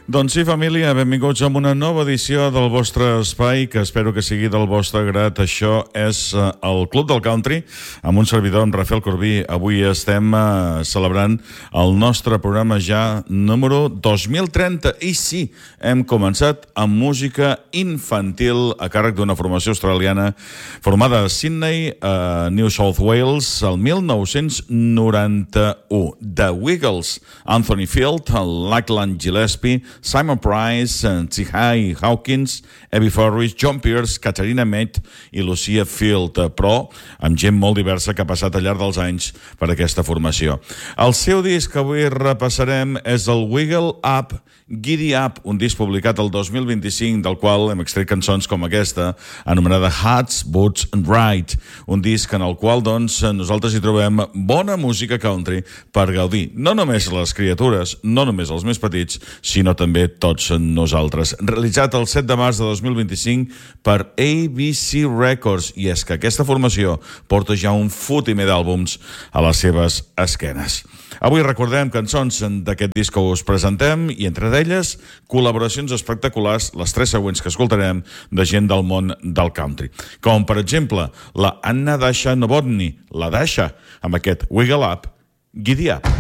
Doncs sí, família, benvinguts a una nova edició del vostre espai, que espero que sigui del vostre grat. Això és el Club del Country, amb un servidor, en Rafael Corbí. Avui estem celebrant el nostre programa ja número 2030. I sí, hem començat amb música infantil a càrrec d'una formació australiana formada a Sydney, New South Wales, el 1991. The Wiggles, Anthony Field, Lachlan Gillespie, Simon Price, T.J. Hawkins, Evie Forrest, John Pierce, Katarina Mead i Lucia Field, però amb gent molt diversa que ha passat al llarg dels anys per aquesta formació. El seu disc que avui repassarem és el Wiggle Up, Giddy Up, un disc publicat el 2025, del qual hem extret cançons com aquesta, anomenada Hats, Boots and Ride, un disc en el qual nosaltres hi trobem bona música country per gaudir, no només les criatures, no només els més petits, sinó també tots nosaltres. Realitzat el 7 de març de 2025 per ABC Records, i és que aquesta formació porta ja un fotimer d'àlbums a les seves esquenes. Avui recordem cançons d'aquest disc que us presentem i entre d'elles col·laboracions espectaculars, les tres següents que escoltarem, de gent del món del country. Com per exemple la Anna Dasha Novotny, la Dasha, amb aquest Wiggle Up, Giddy Up.